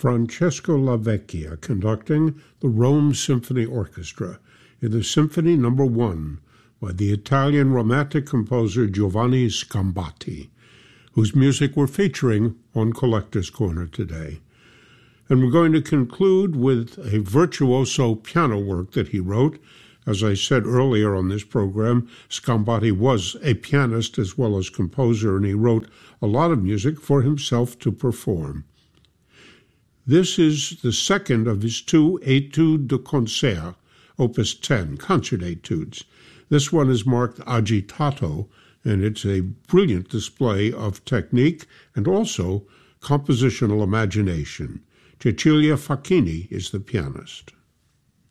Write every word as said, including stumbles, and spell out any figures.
Francesco Lavecchia conducting the Rome Symphony Orchestra in the Symphony Number One by the Italian Romantic composer Giovanni Scambati, whose music we're featuring on Collector's Corner today. And we're going to conclude with a virtuoso piano work that he wrote. As I said earlier on this program, Scambati was a pianist as well as composer, and he wrote a lot of music for himself to perform. This is the second of his two Etudes de Concert, Opus ten, concert etudes. This one is marked Agitato, and it's a brilliant display of technique and also compositional imagination. Cecilia Facchini is the pianist.